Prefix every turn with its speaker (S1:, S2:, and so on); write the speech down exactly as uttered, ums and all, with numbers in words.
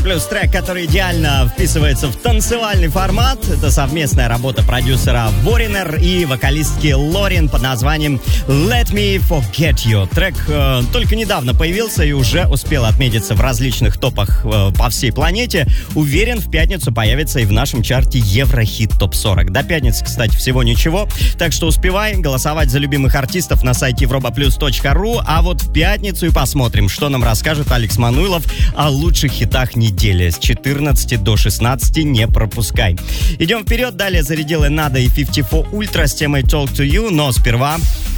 S1: плюс трек, который идеально вписывается в танцевальный формат. Это совместная работа продюсера Воринер и вокалистки Лорин под названием Let Me Forget You. Трек э, только недавно появился и уже успел отметиться в различных топах э, по всей планете. Уверен, в пятницу появится и в нашем чарте Еврохит топ сорок. До пятницы, кстати, всего ничего. Так что успевай голосовать за любимых артистов на сайте европа плюс точка ру. А вот в пятницу и посмотрим, что нам расскажет Алекс Мануилов о лучших хитах недели. С четырнадцати до шестнадцати не пропускай. Идем вперед. Далее зарядила Надо и пятьдесят четыре Ультра с темой Talk to You. Но сперва